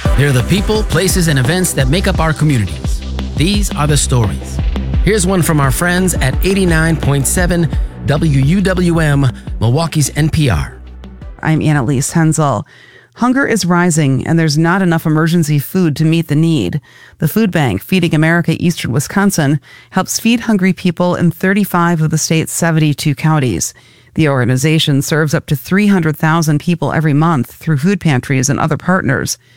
They're the people, places, and events that make up our communities. These are the stories. Here's one from our friends at 89.7 WUWM, Milwaukee's NPR. I'm Annalise Hensel. Hunger is rising, and there's not enough emergency food to meet the need. The food bank, Feeding America Eastern Wisconsin, helps feed hungry people in 35 of the state's 72 counties. The organization serves up to 300,000 people every month through food pantries and other partners.